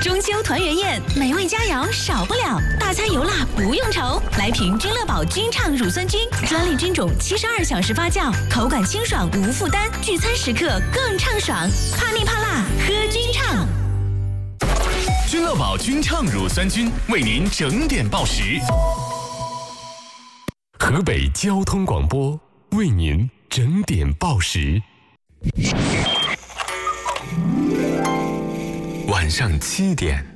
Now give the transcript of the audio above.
中秋团圆宴，美味佳肴少不了，大餐油辣不用愁。来瓶君乐宝君畅乳酸菌，专利菌种72小时发酵，口感清爽无负担，聚餐时刻更畅爽。怕腻怕辣，喝君畅。 君乐宝君畅乳酸菌为您整点报时。 河北交通广播为您整点报时。晚上7点。